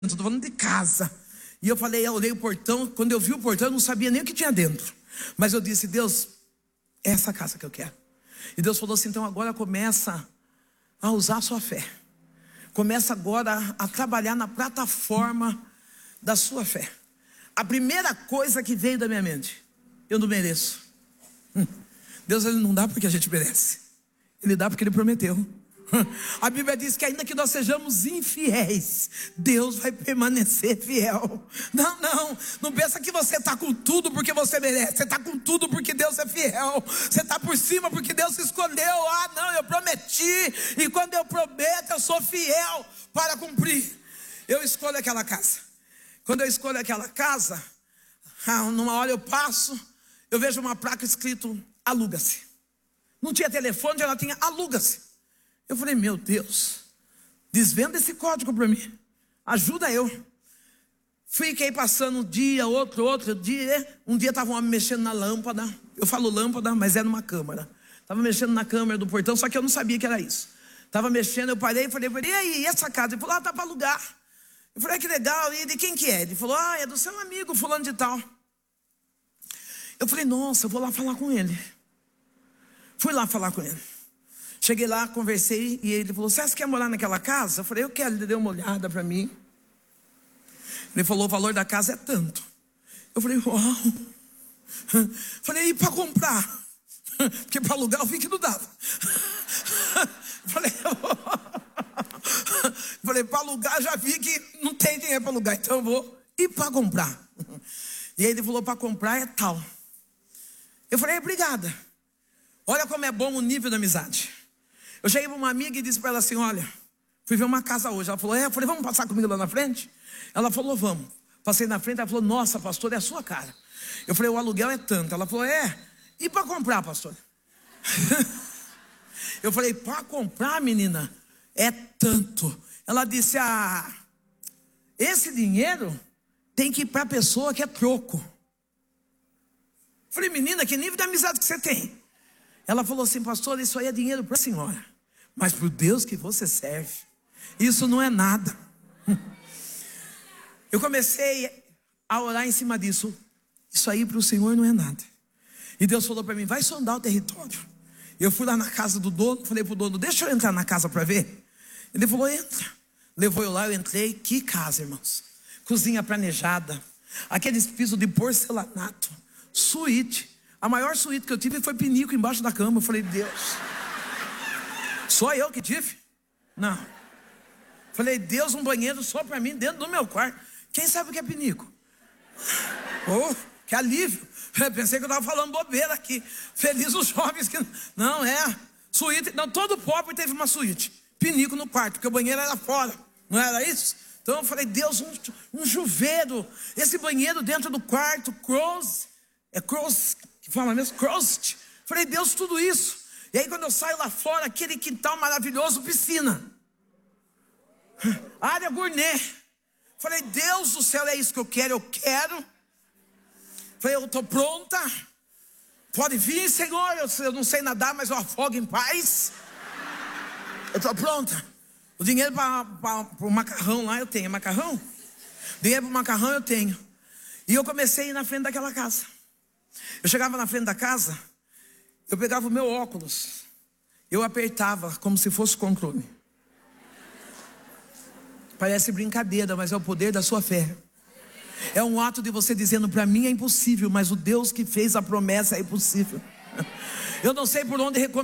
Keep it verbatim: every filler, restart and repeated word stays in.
estou falando de casa. E eu falei, eu olhei o portão, quando eu vi o portão, eu não sabia nem o que tinha dentro. Mas eu disse, Deus, é essa casa que eu quero. E Deus falou assim, então agora começa a usar a sua fé. Começa agora a trabalhar na plataforma da sua fé. A primeira coisa que veio da minha mente, eu não mereço. Hum. Deus, ele não dá porque a gente merece. Ele dá porque ele prometeu. A Bíblia diz que ainda que nós sejamos infiéis, Deus vai permanecer fiel. Não, não, não pensa que você está com tudo porque você merece. Você está com tudo porque Deus é fiel. Você está por cima porque Deus escolheu. Ah, não, eu prometi. E quando eu prometo, eu sou fiel para cumprir. Eu escolho aquela casa. Quando eu escolho aquela casa, numa hora eu passo, eu vejo uma placa escrito, aluga-se. Não tinha telefone, ela tinha aluga-se. Eu falei, meu Deus, desvenda esse código para mim, ajuda eu. Fiquei passando um dia, outro, outro dia. Um dia estava um homem mexendo na lâmpada. Eu falo lâmpada, mas era uma câmera. Estava mexendo na câmera do portão, só que eu não sabia que era isso. Estava mexendo, eu parei e falei, e aí, e essa casa? Ele falou, ah, está para alugar. Eu falei, ah, que legal, e de quem que é? Ele falou, ah, é do seu amigo, fulano de tal. Eu falei, nossa, eu vou lá falar com ele. Fui lá falar com ele. Cheguei lá, conversei, e ele falou, você quer morar naquela casa? Eu falei, eu quero. Ele deu uma olhada para mim. Ele falou, o valor da casa é tanto. Eu falei, uau. Falei, e para comprar? Porque para alugar eu vi que não dava. Falei, falei para alugar já vi que não tem dinheiro para alugar, então eu vou. E para comprar? E aí ele falou, para comprar é tal. Eu falei, obrigada. Olha como é bom o nível da amizade. Eu cheguei para uma amiga e disse para ela assim, olha, fui ver uma casa hoje. Ela falou, é, eu falei, vamos passar comigo lá na frente? Ela falou, vamos. Passei na frente, ela falou, nossa, pastor, é a sua cara. Eu falei, o aluguel é tanto. Ela falou, é, e para comprar, pastor? Eu falei, para comprar, menina, é tanto. Ela disse, ah, esse dinheiro tem que ir para a pessoa que é troco. Eu falei, menina, que nível de amizade que você tem? Ela falou assim, pastor, isso aí é dinheiro para a senhora, mas para o Deus que você serve, isso não é nada. Eu comecei a orar em cima disso. Isso aí para o Senhor não é nada. E Deus falou para mim, vai sondar o território. Eu fui lá na casa do dono, falei para o dono, deixa eu entrar na casa para ver. Ele falou, entra. Levou eu lá, eu entrei. Que casa, irmãos. Cozinha planejada, aqueles pisos de porcelanato, suíte. A maior suíte que eu tive foi pinico embaixo da cama. Eu falei, Deus, só eu que tive? Não. Falei, Deus, um banheiro só para mim dentro do meu quarto. Quem sabe o que é pinico? Oh, que alívio. Eu pensei que eu estava falando bobeira aqui. Feliz os jovens que... Não, é suíte. Não, todo pobre teve uma suíte. Pinico no quarto, porque o banheiro era fora. Não era isso? Então eu falei, Deus, um, um chuveiro. Esse banheiro dentro do quarto, cross. É cross... que fala mesmo, crossed. Falei, Deus, tudo isso. E aí quando eu saio lá fora, aquele quintal maravilhoso, piscina, área gourmet. Falei, Deus do céu, é isso que eu quero, eu quero. Falei, eu estou pronta. Pode vir, Senhor, eu, eu não sei nadar, mas eu afogo em paz. Eu estou pronta. O dinheiro para o macarrão lá eu tenho, é macarrão? Dinheiro para o macarrão eu tenho. E eu comecei a ir na frente daquela casa. Eu chegava na frente da casa, eu pegava o meu óculos, eu apertava como se fosse controle. Parece brincadeira, mas é o poder da sua fé. É um ato de você dizendo, para mim é impossível, mas o Deus que fez a promessa é impossível. Eu não sei por onde recomendar.